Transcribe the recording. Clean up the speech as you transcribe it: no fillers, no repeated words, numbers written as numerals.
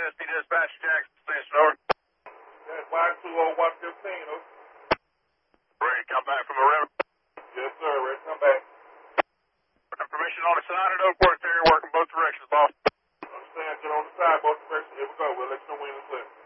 MSP Dispatch, Jackson Station, over. That's Y20115, over. Ready to come back from the river? Yes, sir. Ready to come back. Information on the side and over area working both directions, boss. Understand. Get on the side, both directions. Here we go. We'll let you know when it's clear.